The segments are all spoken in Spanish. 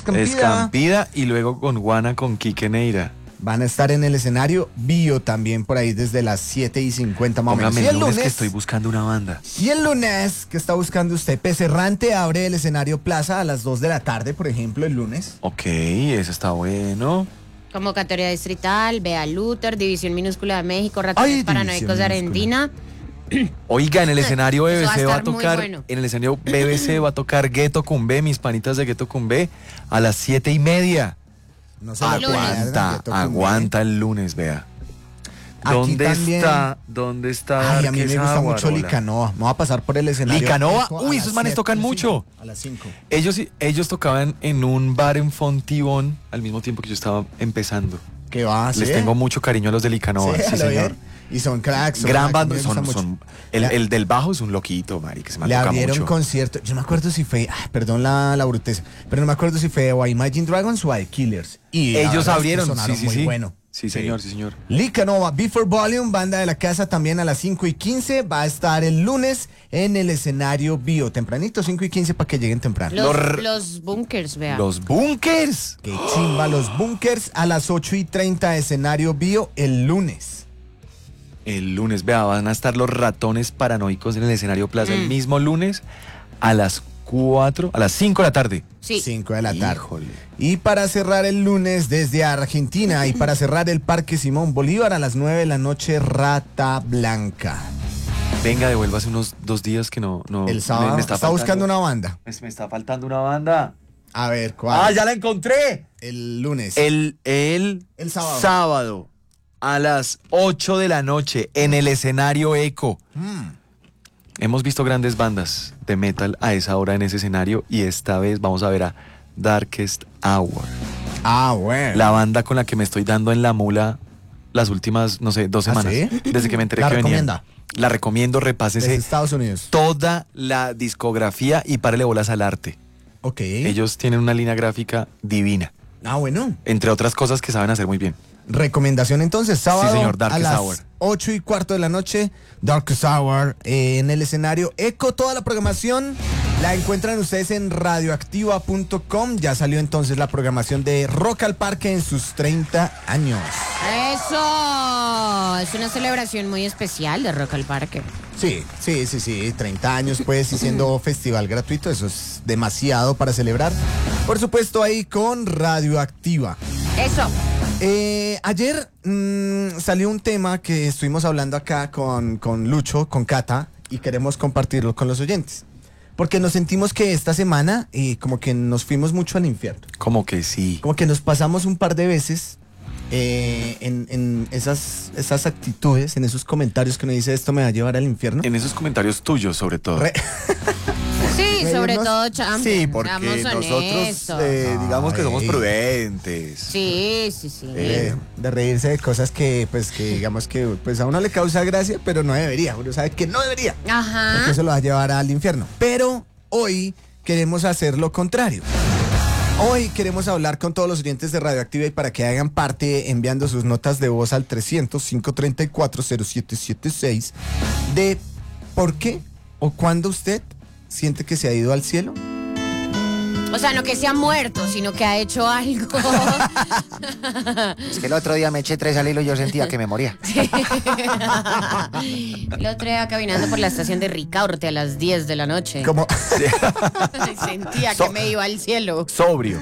Escampida y luego con Juana con Quique Neira. Van a estar en el escenario Bio también por ahí desde las 7:50 más o menos. Y el lunes que estoy buscando una banda. Y el lunes, ¿qué está buscando usted? Pez Errante abre el escenario Plaza a las 2 de la tarde, por ejemplo, el lunes. Ok, eso está bueno. Convocatoria distrital, Bea Luther, División Minúscula de México, Ratones Paranoicos de Argentina. Oiga, en el escenario BBC va a estar muy tocar, bueno. en el escenario BBC va a tocar Ghetto Cumbé, mis panitas de Ghetto Cumbé, a las 7:30. No se lo Aguanta, aguanta el lunes, vea. ¿Dónde está? Ay, a mí me gusta mucho Licanova. Me voy a pasar por el escenario. ¿Licanova? Uy, esos manes tocan mucho. A las 5. Ellos tocaban en un bar en Fontibón al mismo tiempo que yo estaba empezando. ¿Qué va a hacer? Les tengo mucho cariño a los de Licanova, sí señor. Y son cracks. Gran banda. El del bajo es un loquito, marica, se me le toca abrieron mucho. Concierto. Yo no me acuerdo si fue, perdón la bruteza, pero no me acuerdo si fue o a Imagine Dragons o a The Killers. Y ellos abrieron, sí. Bueno. Sí, señor, sí, señor. Licanova, Before Volume, banda de la casa también a las 5:15. Va a estar el lunes en el escenario Bio. Tempranito, 5:15 para que lleguen temprano. Los bunkers, vea. Los bunkers. Qué chimba, los bunkers a las 8:30 escenario Bio el lunes. El lunes, vea, van a estar los Ratones Paranoicos en el escenario Plaza el mismo lunes a las 5 de la tarde. Sí. 5 de la tarde. Híjole. Y para cerrar el lunes desde Argentina y para cerrar el Parque Simón Bolívar a las 9 de la noche, Rata Blanca. Venga, devuelva hace unos 2 días que no. El sábado me está buscando una banda. Me está faltando una banda. A ver, ¿cuál? ¡Ah, ya la encontré! El lunes. El sábado a las 8 de la noche en el escenario Eco. Hemos visto grandes bandas de metal a esa hora en ese escenario y esta vez vamos a ver a Darkest Hour. Ah, bueno. La banda con la que me estoy dando en la mula las últimas, 2 semanas. ¿Sí? Desde que me enteré ¿La que venían. recomienda? La recomiendo, repásese Desde Estados Unidos. toda la discografía y párele bolas al arte. Ok. Ellos tienen una línea gráfica divina. Ah, bueno. Entre otras cosas que saben hacer muy bien. Recomendación entonces, sábado Sí, señor, a Darkest las Hour. 8:15 de la noche, Darkest Hour, en el escenario Eco. Toda la programación la encuentran ustedes en radioactiva.com. Ya salió entonces la programación de Rock al Parque en sus 30 años. ¡Eso! Es una celebración muy especial de Rock al Parque. Sí, 30 años pues y siendo festival gratuito, eso es demasiado para celebrar. Por supuesto ahí con Radioactiva. Eso. Ayer salió un tema que estuvimos hablando acá con Lucho, con Cata, y queremos compartirlo con los oyentes. Porque nos sentimos que esta semana como que nos fuimos mucho al infierno. Como que sí. Como que nos pasamos un par de veces en esas actitudes, en esos comentarios que uno dice esto me va a llevar al infierno. En esos comentarios tuyos, sobre todo. Sí, sobre todo Champions. Sí, porque nosotros digamos que somos prudentes. Sí. De reírse de cosas que digamos que pues a uno le causa gracia, pero no debería. Uno sabe que no debería. Ajá. Porque eso lo va a llevar al infierno. Pero hoy queremos hacer lo contrario. Hoy queremos hablar con todos los oyentes de Radioactiva y para que hagan parte enviando sus notas de voz al 300-534-0776 de por qué o cuándo usted siente que se ha ido al cielo. O sea, no que se ha muerto, sino que ha hecho algo. Es que el otro día me eché 3 al hilo y yo sentía que me moría. Sí. El otro día caminando por la estación de Ricaurte a las 10 de la noche. Como Sentía que me iba al cielo. Sobrio.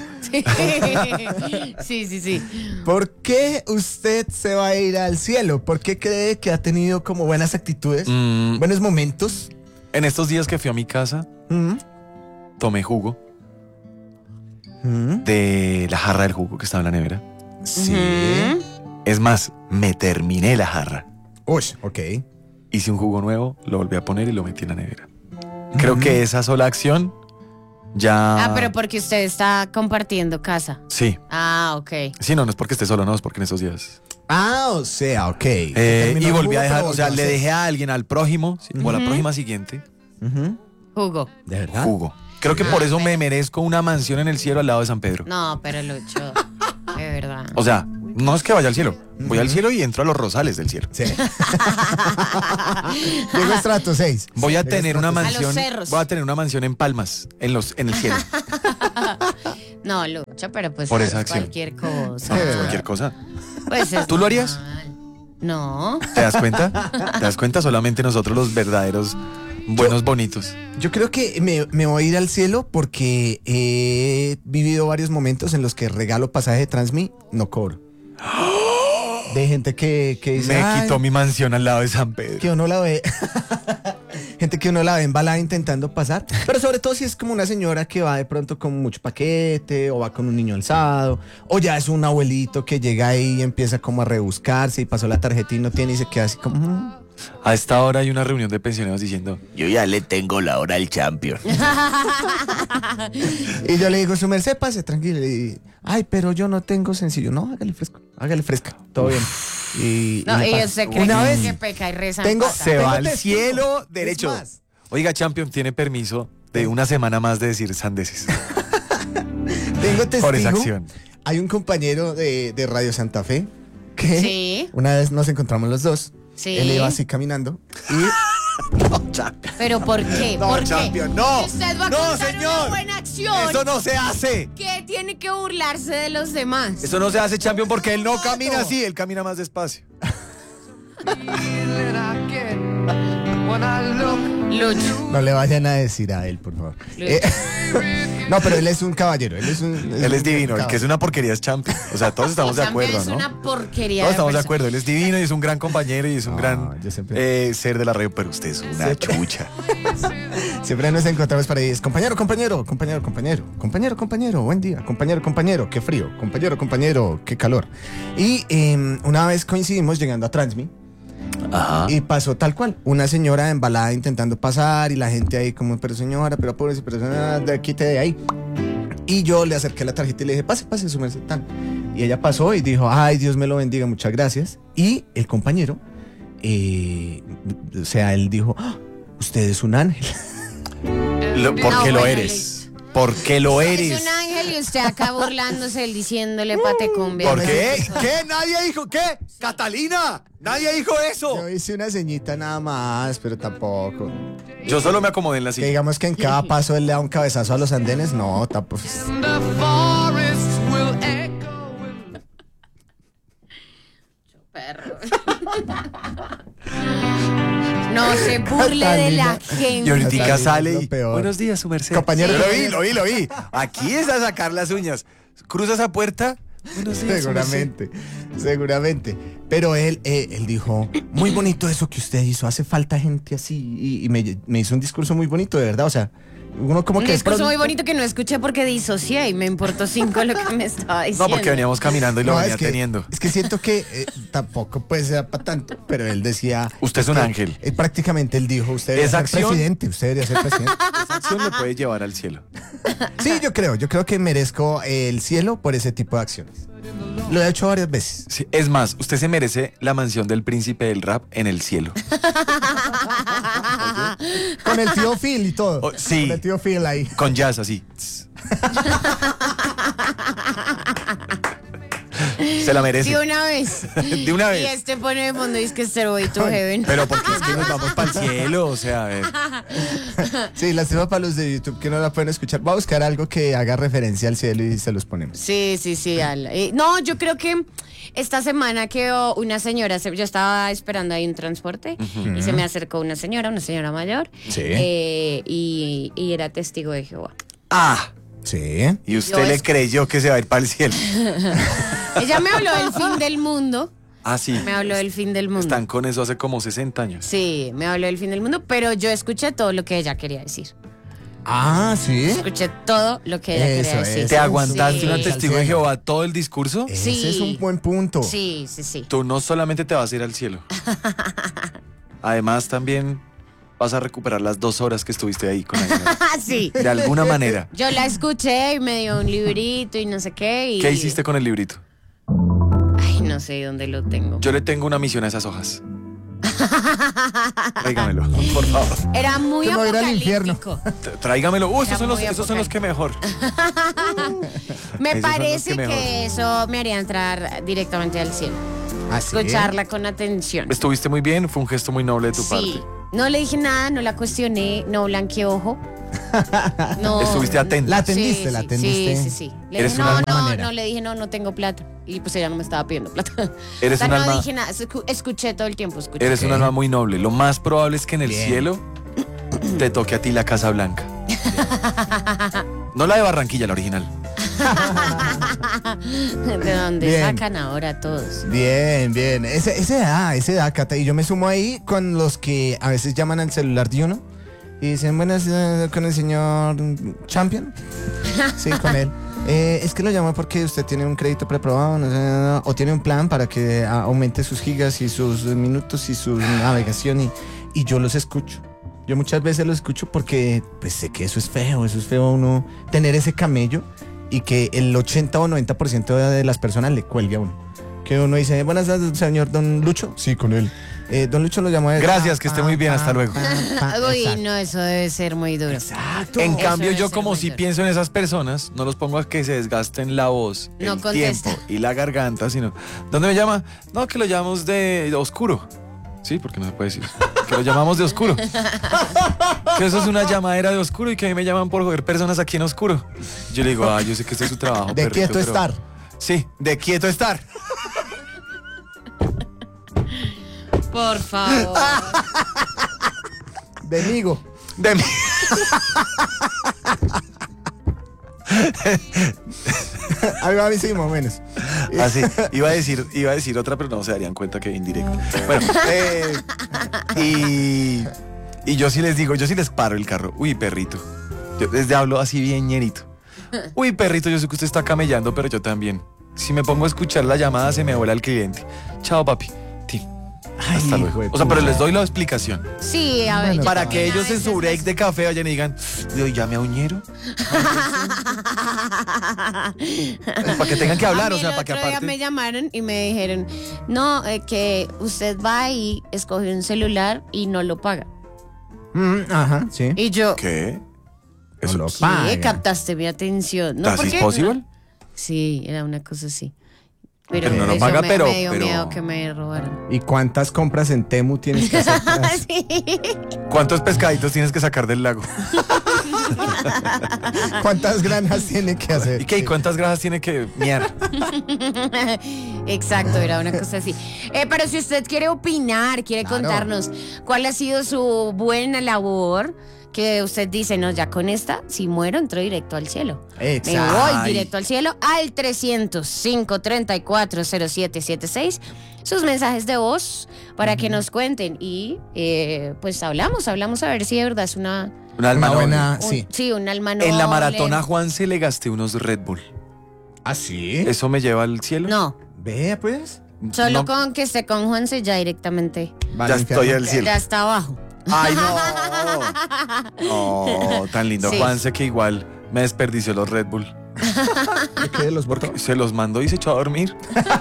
Sí. ¿Por qué usted se va a ir al cielo? ¿Por qué cree que ha tenido como buenas actitudes, buenos momentos? En estos días que fui a mi casa, tomé jugo de la jarra del jugo que estaba en la nevera. Sí. Es más, me terminé la jarra. Uy, ok. Hice un jugo nuevo, lo volví a poner y lo metí en la nevera. Creo que esa sola acción ya... Ah, pero porque usted está compartiendo casa. Sí. Ah, ok. Sí, no es porque esté solo, no, es porque en esos días... Ah, o sea, ok. Y volví a dejar, o sea, le dejé a alguien, al prójimo, o a la prójima siguiente, Jugo. ¿De verdad? jugo. Creo que por eso me merezco una mansión en el cielo al lado de San Pedro. No, pero Lucho, de verdad. O sea, no es que vaya al cielo. Voy al cielo y entro a los rosales del cielo. Sí. Llego a estrato 6. Voy a tener una A los mansión. cerros. Voy a tener una mansión en Palmas, en el cielo. No, Lucho, pero pues Por esa acción. cualquier cosa. Cualquier cosa. Pues ¿Tú lo harías? No. ¿Te das cuenta? ¿Te das cuenta? Solamente nosotros los verdaderos buenos bonitos. Yo creo que me voy a ir al cielo porque he vivido varios momentos en los que regalo pasaje de Transmi, no cobro. De gente que dice, Me "Ay", quitó mi mansión al lado de San Pedro. que uno la ve. Gente que uno la ve embalada intentando pasar. Pero sobre todo si es como una señora que va de pronto con mucho paquete, o va con un niño alzado, o ya es un abuelito que llega ahí y empieza como a rebuscarse y pasó la tarjeta y no tiene y se queda así como. A esta hora hay una reunión de pensioneros diciendo, Yo ya le tengo la hora al champion. Y yo le digo, su merced, pase tranquilo. Y, ay, pero yo no tengo sencillo. No, hágale fresca, todo bien. Y No, me y pasa. usted cree Una que, vez que peca y reza. tengo- empata. se Tengo va al testigo. cielo derecho. Es más. Oiga, Champion, tiene permiso de una semana más de decir sandeces. Tengo testigo. Por esa acción. Hay un compañero de Radio Santa Fe que Sí. una vez nos encontramos los dos. Sí. Él iba así caminando y ¿Pero por qué? No, ¿Por qué? Champion, no. Usted va a No, contar señor. una buena acción. Eso no se hace. Que tiene que burlarse de los demás. Eso no se hace, Champion, porque él no camina así, él camina más despacio. Lucho. no le vayan a decir a él, por favor. No, pero él es un caballero. Él es Él es divino, el que es una porquería es Champion. O sea, todos estamos de Champion acuerdo, es ¿no? una porquería. Todos estamos de persona. acuerdo, él es divino y es un gran compañero y es un No, gran yo siempre- ser de la radio, pero usted es una Siempre. chucha. Siempre nos encontramos para ahí. Es compañero, buen día. Compañero, qué frío. Compañero, qué calor. Y una vez coincidimos llegando a Transmi. Ajá. Y pasó tal cual, una señora embalada intentando pasar y la gente ahí como, pero señora, pero pobre, pero señora, quite de ahí. Y yo le acerqué la tarjeta y le dije, pase su merced, tan. Y ella pasó y dijo, ay, Dios me lo bendiga, muchas gracias. Y el compañero, o sea, él dijo, "Ah, usted es un ángel". Porque lo bueno, eres. Porque lo Es eres. un ángel y usted acá burlándose, él diciéndole patecumbia. ¿Por qué? ¿Qué? ¿Nadie dijo qué? ¡Catalina! nadie dijo eso. Yo hice una ceñita nada más, pero tampoco. Yo solo me acomodé en la Que silla. digamos que en cada paso él le da un cabezazo a los andenes, no, tampoco. Perro. No se burle de la gente. Y ahorita Catalina sale es lo y... peor. Buenos días, su merced. Compañero, Yo lo vi. Aquí es a sacar las uñas. Cruza esa puerta. Buenos días, su merced. Seguramente. Pero él dijo, muy bonito eso que usted hizo, hace falta gente así. Y me hizo un discurso muy bonito, de verdad. O sea, uno como Un que... discurso pronto- muy bonito que no escuché porque disocié y me importó 5 lo que me estaba diciendo. No, porque veníamos caminando y lo No, venía es que, teniendo. Es que siento que tampoco puede ser para tanto, pero él decía... Usted es un que, ángel. prácticamente él dijo, usted debería Esa ser acción- presidente, usted debería ser presidente. Esa acción me puede llevar al cielo. Sí, yo creo que merezco el cielo por ese tipo de acciones. Lo he hecho varias veces. Sí, es más, usted se merece la mansión del príncipe del rap en el cielo. Con el tío Phil y todo. Oh, sí. Con el tío Phil ahí. Con jazz así. Se la merece. Sí, una vez. De una vez. Y este pone de fondo y dice que es Stairway to Heaven. Pero porque es que nos vamos para el cielo, o sea, a ver. Sí, lástima para los de YouTube que no la pueden escuchar. Voy a buscar algo que haga referencia al cielo y se los ponemos. Sí. No, yo creo que esta semana quedó una señora, yo estaba esperando ahí un transporte y se me acercó una señora mayor. Sí. Y era testigo de Jehová. Ah, Sí. y usted le creyó que se va a ir para el cielo. Ella me habló del fin del mundo. Ah, sí. Me habló del fin del mundo. Están con eso hace como 60 años. Sí, me habló del fin del mundo, pero yo escuché todo lo que ella quería decir. Ah, sí. Escuché todo lo que ella Eso quería es. decir. ¿Te aguantaste Sí. una testigo de Jehová todo el discurso? Ese Sí. es un buen punto. Sí. Tú no solamente te vas a ir al cielo. Además, también vas a recuperar las 2 horas que estuviste ahí con ella. Sí. De alguna manera. Yo la escuché y me dio un librito y no sé qué. Y... ¿Qué hiciste con el librito? Ay, no sé dónde lo tengo. Yo le tengo una misión a esas hojas. Tráigamelo, por favor. Era muy Te voy a ir al infierno. apocalíptico. Tráigamelo. Era muy Esos son los que mejor. Me Esos son los parece que mejor. que eso me haría entrar directamente al cielo. Ah, ¿sí? Escucharla con atención. Estuviste muy bien, fue un gesto muy noble de tu Sí. parte. No le dije nada, no la cuestioné, no blanqueé ojo. No. Estuviste atenta. La atendiste, la atendiste. Sí. Le Eres dije, un alma manera. no, le dije, no tengo plata. Y pues ella no me estaba pidiendo plata. Eres O sea, un no alma- dije nada, escuché todo el tiempo, escuché. Eres un alma muy noble. Lo más probable es que en el Bien. cielo te toque a ti la Casa Blanca. No la de Barranquilla, la original. ¿De dónde Bien. sacan ahora todos? Bien. Ese da, Cata. Y yo me sumo ahí con los que a veces llaman al celular de uno y dicen, buenas, con el señor Champion. Sí, con él. Es que lo llamo porque usted tiene un crédito preaprobado, no sé, o tiene un plan para que aumente sus gigas y sus minutos y su navegación y yo los escucho. Yo muchas veces los escucho porque pues sé que eso es feo uno tener ese camello y que el 80 o 90% de las personas le cuelgue a uno. Que uno dice, buenas tardes, señor Don Lucho. Sí, con él. Don Lucho lo llamó. Gracias, que esté muy bien, hasta luego. Uy, Exacto. no, eso debe ser muy duro. Exacto. En Eso cambio, debe yo ser como muy si duro. pienso en esas personas, no los pongo a que se desgasten la voz, No el contesta. tiempo y la garganta, sino, ¿dónde me llama? No, que lo llamamos de oscuro. Sí, porque no se puede decir. Que lo llamamos de oscuro. Que eso es una llamadera de oscuro y que a mí me llaman por joder personas aquí en oscuro. Yo le digo, yo sé que este es su trabajo. De perrito, quieto pero- estar. Sí, de quieto estar. Por favor. De Migo. De mí. Algo así, más o menos. Así, iba a decir otra, pero no se darían cuenta que indirecto. Bueno, y yo sí les digo, yo sí les paro el carro. Uy, perrito. Yo les hablo así bien ñerito. Uy, perrito, yo sé que usted está camellando, pero yo también. Si me pongo a escuchar la llamada, se me vuela el cliente. Chao, papi. Sí. Hasta luego. O sea, pero les doy la explicación. Sí, a ver. Bueno, yo Para también que a ellos en veces su break de café vayan y digan, ¿yo llame a Uñero? Para que tengan que hablar, A o mí sea, el para que otro día aparte... me llamaron y me dijeron, no, que usted va y escoge un celular y no lo paga. Ajá, sí. Y yo, ¿Qué? No Eso lo es... paga. ¿qué? Captaste mi atención. No, ¿That ¿por is qué? possible? No. Sí, era una cosa así. Pero no lo eso paga, me pero- dio pero- miedo que me robaran. ¿Y cuántas compras en Temu tienes que hacer? Sí. ¿Cuántos pescaditos tienes que sacar del lago? ¿Cuántas granas tiene que hacer? ¿Y qué? ¿Y cuántas grasas tiene que miar? Exacto, era una cosa así. Pero si usted quiere opinar, quiere Claro. contarnos cuál ha sido su buena labor, que usted dice, no, ya con esta, si muero, entro directo al cielo. Exacto. Me voy Ay. directo al cielo al 300-534-0776. Sus mensajes de voz para que nos cuenten. Y pues hablamos a ver si de verdad es Un alma Una noble. buena, un- sí. sí, un alma En la noble. maratona Juan se le gasté unos Red Bull. ¿Ah, sí? ¿Eso me lleva al cielo? No, Vea, pues. solo No, con que esté con Juanse ya directamente. Vale, ya estoy infierno. al cielo. Ya está abajo. ¡Ay, no! No, tan lindo. Sí. Juan sé que igual me desperdició los Red Bull. ¿De qué? ¿Los botó? Se los mandó y se echó a dormir.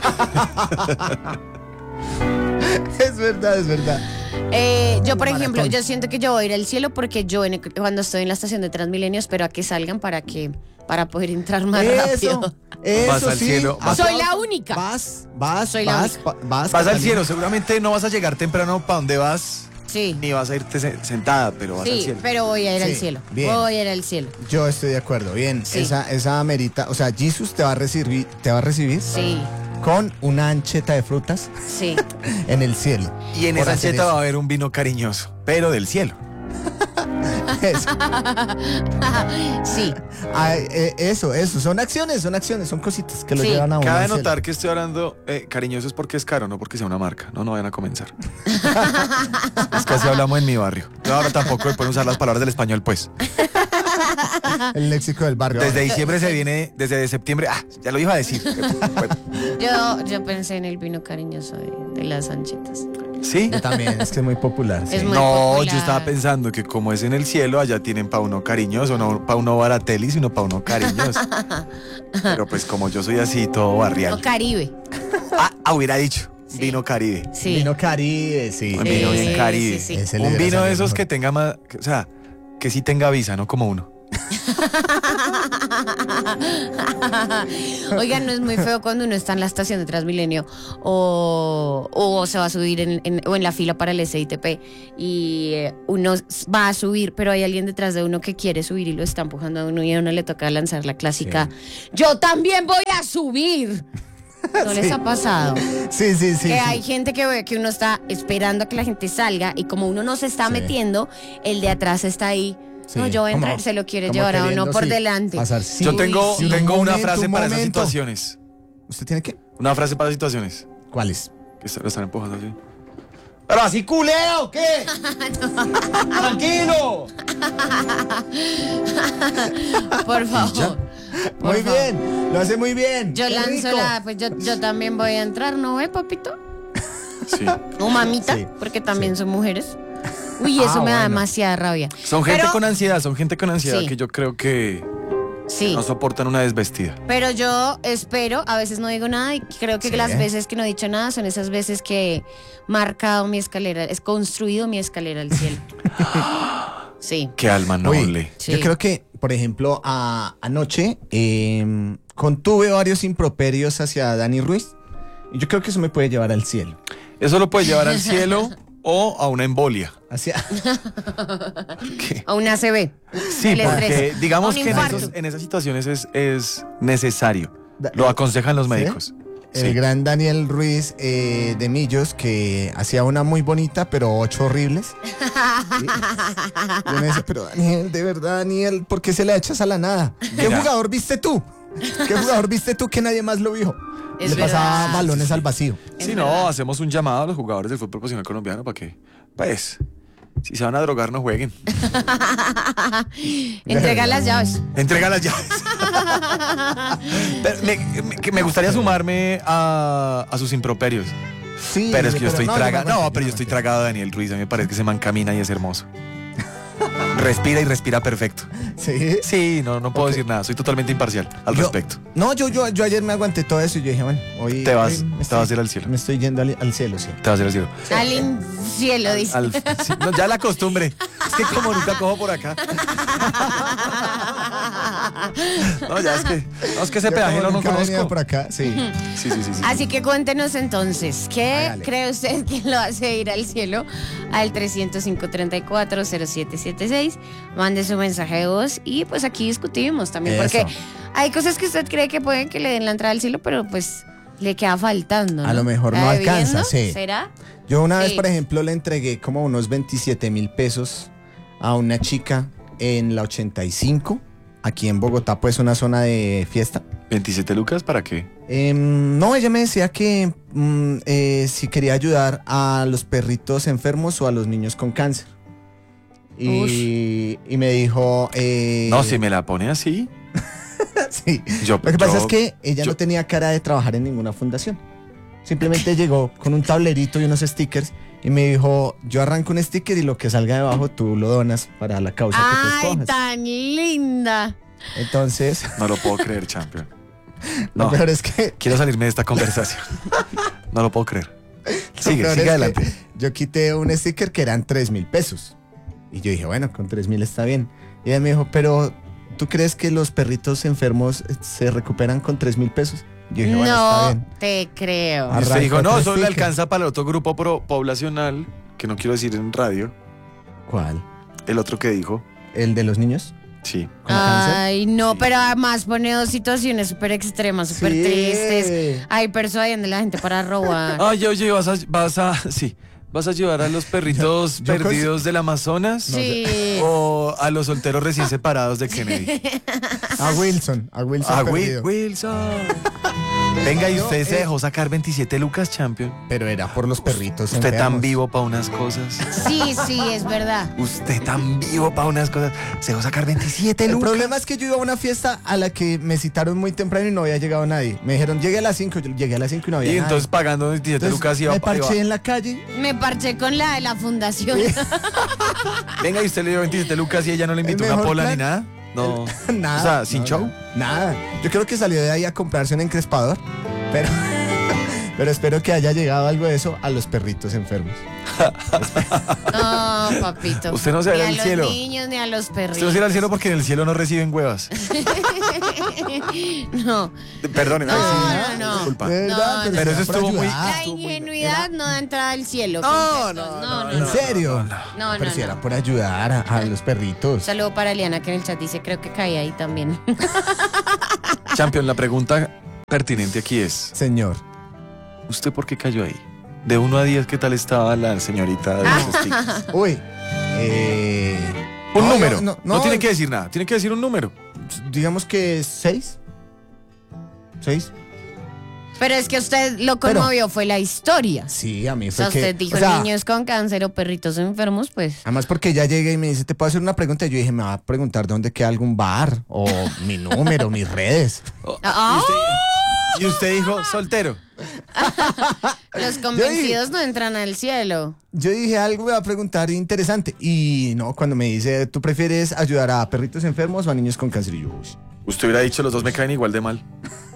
Es verdad, es verdad. Yo, por ejemplo, Maratón. yo siento que yo voy a ir al cielo porque yo cuando estoy en la estación de Transmilenio espero a que salgan para poder entrar más rápido. Eso Vas al sí. cielo, vas- Soy la única. Vas, Soy la única. vas. Vas al Catalina. cielo, seguramente no vas a llegar temprano para donde vas, Sí, ni vas a irte sentada, pero vas al sí, cielo. pero voy a ir al Sí, cielo. bien. Voy a ir al cielo. Yo estoy de acuerdo, bien. Sí. Esa amerita, o sea, Jesus te va a recibir Sí, con una ancheta de frutas sí. en el cielo. Y en Por esa hacer cheta eso. va a haber un vino cariñoso, pero del cielo. Eso. Sí. Ay, eso, son acciones, son cositas que lo Sí. llevan a uno Cabe al cielo. notar que estoy hablando cariñoso es porque es caro, no porque sea una marca. No vayan a comenzar. Es que así hablamos en mi barrio. Yo ahora tampoco pueden usar las palabras del español, pues. El léxico del barrio. Desde diciembre se viene, desde septiembre, ya lo iba a decir. Bueno, Yo pensé en el vino cariñoso de las anchitas. ¿sí? Yo también, es que es muy popular. sí. Es muy No, popular. yo estaba pensando que como es en el cielo, allá tienen pa' uno cariñoso, no pa' uno baratelli, sino pa' uno cariñoso. Pero pues como yo soy así, todo O barrial. Caribe. Hubiera dicho, vino Caribe. Sí. Vino Caribe, sí. Un vino bien sí, Caribe. sí, sí. Ese Un le vino sale de esos mejor. que tenga más, o sea, que sí tenga visa, no como uno. Oigan, no es muy feo cuando uno está en la estación de Transmilenio o se va a subir o en la fila para el SITP y uno va a subir, pero hay alguien detrás de uno que quiere subir y lo está empujando a uno y a uno le toca lanzar la clásica, yo también voy a subir. ¿No les ha pasado? Sí. Que hay gente que uno está esperando a que la gente salga y como uno no se está metiendo, el de atrás está ahí. Sí. No, yo voy a entrar, se lo quiere llevar a uno queriendo, por sí, delante. pasar. Yo tengo una momento, frase un para esas momento. situaciones. ¿Usted tiene qué? Una frase para situaciones. ¿Cuáles? Que lo están empujando así. ¿Pero así culeo? ¿Qué? ¡Tranquilo! Por favor. Muy bien, lo hace muy bien. Yo Qué lanzo rico. pues yo también voy a entrar, ¿no ve, papito? Sí. O mamita, Sí, porque también son mujeres. Uy, eso me da bueno. demasiada rabia. Son gente Pero- con ansiedad, Sí. que yo creo que Sí. no soportan una desvestida. Pero yo espero, a veces no digo nada y creo que Sí. las veces que no he dicho nada son esas veces que he marcado mi escalera, he construido mi escalera al cielo. Sí. Qué alma noble. Sí. Yo creo que, por ejemplo, anoche contuve varios improperios hacia Dani Ruiz y yo creo que eso me puede llevar al cielo. Eso lo puede llevar al cielo o a una embolia. Hacia... ¿Qué? A una ACV. Sí, El porque estrés. digamos Un que infarto. en esas situaciones es necesario. Lo aconsejan los médicos. El gran Daniel Ruiz de Millos, que hacía una muy bonita, pero 8 horribles. Y uno dice, pero Daniel, de verdad, Daniel, ¿por qué se la echas a la nada? ¿Qué Mira. jugador viste tú? ¿Qué jugador viste tú que nadie más lo vio? Es Le pasaba verdad. balones al vacío. Es Si verdad. no, hacemos un llamado a los jugadores del fútbol profesional colombiano para que, pues, si se van a drogar, no jueguen. Entrega las llaves. Entrega las llaves. Pero me gustaría sumarme a sus improperios. Sí, Pero es que yo estoy tragado. no, No, pero yo estoy tragado de Daniel Ruiz. A mí me parece que ese man camina y es hermoso. Respira y respira perfecto. Sí. Sí, no puedo decir nada. Soy totalmente imparcial al respecto. No, yo ayer me aguanté todo eso y yo dije, bueno, hoy... Te vas hoy me a ir al cielo. Me estoy yendo al cielo, sí. Te vas a ir al cielo. Al cielo, dice. Sí, no, ya la costumbre. Es que como nunca cojo por acá. No, ya es que. No, es que ese Yo peaje como no lo nunca venía conozco. por acá, sí. Sí. Así que cuéntenos entonces, ¿qué Hágale. cree usted que lo hace ir al cielo? Al 305-34-0776. Mande su mensaje de voz y pues aquí discutimos también. Eso. Porque hay cosas que usted cree que pueden que le den la entrada al cielo, pero pues le queda faltando, ¿no? A lo mejor no ¿Está alcanza, viendo? sí. ¿Será? Yo una vez, Sí. por ejemplo, le entregué como unos 27,000 pesos a una chica en la 85, aquí en Bogotá, pues una zona de fiesta. 27 lucas, ¿para qué? No, ella me decía que si quería ayudar a los perritos enfermos o a los niños con cáncer. Y me dijo... No, si me la pone así. Sí. Yo, Lo que pasa yo- es que ella yo- no tenía cara de trabajar en ninguna fundación. Simplemente llegó con un tablerito y unos stickers y me dijo, yo arranco un sticker y lo que salga debajo tú lo donas para la causa que tú ¡Ay, escojas. tan linda! Entonces, No lo puedo creer, champion. lo No, peor es que... quiero salirme de esta conversación. No lo puedo creer. lo Sigue peor es que adelante. yo quité un sticker que eran 3,000 pesos. Y yo dije, bueno, con 3,000 está bien. Y ella me dijo, pero ¿tú crees que los perritos enfermos se recuperan con 3,000 pesos? Yo dije, bueno, está No bien. te creo. Ah, Y usted dijo, Arranca no, otro solo le sticker. alcanza para el otro grupo poblacional, que no quiero decir en radio. ¿Cuál? El otro que dijo. ¿El de los niños? Sí. ¿Con cáncer? Ay, no, Sí. pero además pone dos situaciones súper extremas, súper Sí. tristes. Ay, persuadiendo a la gente para robar. Ay, oye, vas a ayudar a los perritos Yo perdidos del Amazonas. Sí. O a los solteros recién separados de Kennedy. A Wilson perdido. Wilson. Venga, y usted se dejó sacar 27 lucas, champion. Pero era por los perritos Usted tan enfermos. vivo para unas cosas. Sí, es verdad. Usted tan vivo para unas cosas. Se dejó sacar 27 El lucas. problema es que yo iba a una fiesta a la que me citaron muy temprano y no había llegado nadie. Me dijeron, llegue a las 5, yo llegué a las 5 y no había Y nadie. entonces pagando 27 Entonces, lucas iba, me parché iba. en la calle. Me parché con la de la fundación. Venga, y usted le dio 27 lucas y ella no le invitó El una mejor pola ni plan. nada. No. Nada. O sea, sin no, show. Nada. Yo creo que salió de ahí a comprarse un encrespador. Pero, Pero espero que haya llegado algo de eso a los perritos enfermos. No, papito. Usted no se va a ir ni al a cielo. los niños ni a los perritos. Usted no se irá al cielo porque en el cielo no reciben huevas. No. Perdóneme. No. Disculpa. De verdad, No, pero eso por estuvo muy... ayudar. La ingenuidad no da entrada al cielo. No, no. ¿En serio? No. Pero si era por ayudar a los perritos. Saludo para Eliana que en el chat dice, creo que caí ahí también. Champion, la pregunta pertinente aquí es, Señor. ¿usted por qué cayó ahí? De 1 a 10, ¿qué tal estaba la señorita de los stickers? Uy. Un no, número. no, No tiene que decir nada, tiene que decir un número. Digamos que 6. 6. Pero es que usted lo conmovió, fue la historia. Sí, a mí O fue sea, que... usted dijo o sea, niños con cáncer o perritos enfermos, pues. Además porque ella llega y me dice, ¿te puedo hacer una pregunta? Y yo dije, me va a preguntar dónde queda algún bar o mi número, mis redes. ¡Ah! Y usted dijo, soltero. Los convencidos no entran al cielo. Yo dije, algo me va a preguntar interesante. Y no, cuando me dice, ¿tú prefieres ayudar a perritos enfermos o a niños con cáncer? Y yo, uy. Usted hubiera dicho, los dos me caen igual de mal.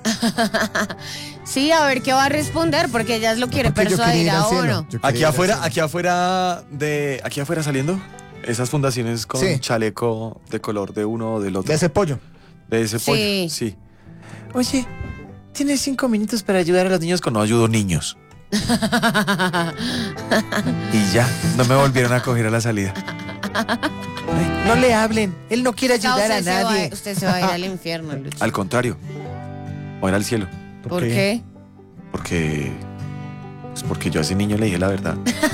Sí, a ver qué va a responder, porque ella lo quiere Porque yo quería persuadir ir al a cielo. uno. Yo quería Aquí ir al afuera, cielo. aquí afuera saliendo, esas fundaciones con Sí. chaleco de color de uno o del otro. De ese pollo. De ese Sí. pollo, sí. Oye, ¿tienes 5 minutos para ayudar a los niños con... No ayudo niños. Y ya, no me volvieron a coger a la salida. Ay, no le hablen, él no quiere ayudar a nadie. Usted se va a ir al infierno, Lucho. Al contrario, voy a ir al cielo. ¿Por qué? Porque... Pues porque yo a ese niño le dije la verdad.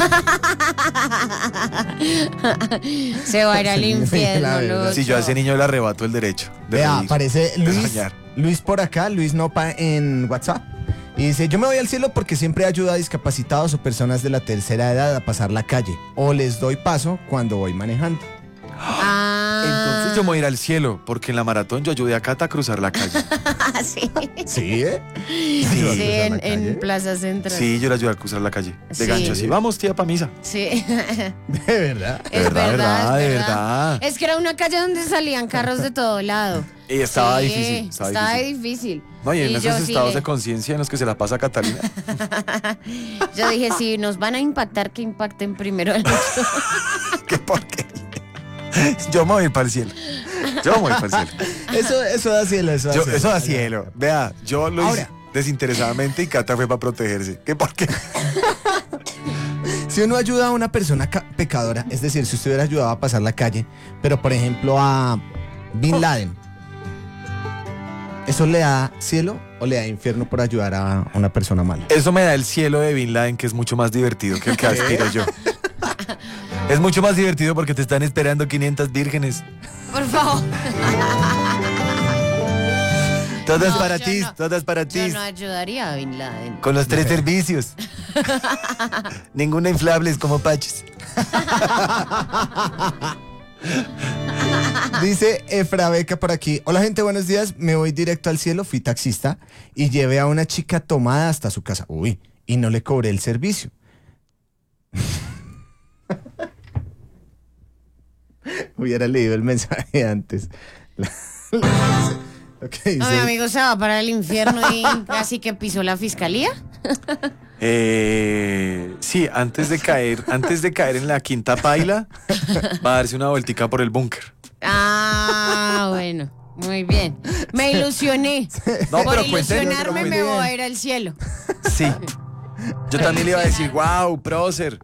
Se va a ir al Sí, la infierno, verdad. Lucho. Si yo a ese niño le arrebato el derecho de Vea, reír, aparece de Luis, soñar. Luis por acá, Luis Nopa en WhatsApp. Y dice, yo me voy al cielo porque siempre ayudo a discapacitados o personas de la tercera edad a pasar la calle. O les doy paso cuando voy manejando. Ah, Entonces yo me voy a ir al cielo, porque en la maratón yo ayudé a Cata a cruzar la calle. sí. ¿Sí, eh? Sí, en Plaza Central. Sí, yo le ayudé a cruzar la calle. De Sí. gancho así, vamos tía pa' misa. Sí. De verdad. De verdad, de verdad. Es que era una calle donde salían carros de todo lado. Y estaba Sí, difícil, estaba difícil. difícil. No, y en yo esos sí estados le- de conciencia en los que se la pasa Catalina. Yo dije, si nos van a impactar, que impacten primero al Lucho. ¿Qué porquería? Yo me voy a ir para el cielo. Yo me voy a ir para el cielo. Eso da cielo, eso da cielo. Eso da cielo. Vea, yo lo hice Ahora. desinteresadamente y Cata fue para protegerse. ¿Qué porquería? Si uno ayuda a una persona pecadora, es decir, si usted hubiera ayudado a pasar la calle, pero por ejemplo a Bin Laden, ¿eso le da cielo o le da infierno por ayudar a una persona mala? Eso me da el cielo de Bin Laden, que es mucho más divertido que el que aspiro yo. Es mucho más divertido porque te están esperando 500 vírgenes. Por favor. Todas No, para yo ti, no. todas para ti. Yo no ayudaría a Bin Laden. Con los 3 servicios. Ninguna inflables como Paches. Dice Efra Beca por aquí. Hola gente, buenos días. Me voy directo al cielo, fui taxista y llevé a una chica tomada hasta su casa. Uy, y no le cobré el servicio. Hubiera leído el mensaje antes. Lo que dice- No, mi amigo se va para el infierno y casi que pisó la fiscalía. Sí, antes de caer en la quinta paila, va a darse una vueltica por el búnker. Ah, bueno. Muy bien. Me ilusioné. No, Por pero cuente, ilusionarme pero me cuente. voy a ir al cielo. Sí. Yo también le iba a decir, wow, prócer.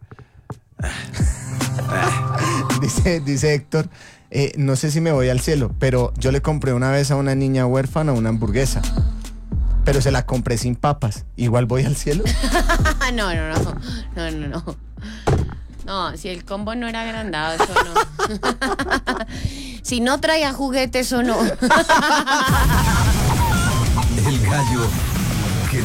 Dice Héctor, no sé si me voy al cielo, pero yo le compré una vez a una niña huérfana una hamburguesa, pero se la compré sin papas. ¿Igual voy al cielo? No. No, si el combo no era agrandado, eso no. Si no traía juguetes o no. El gallo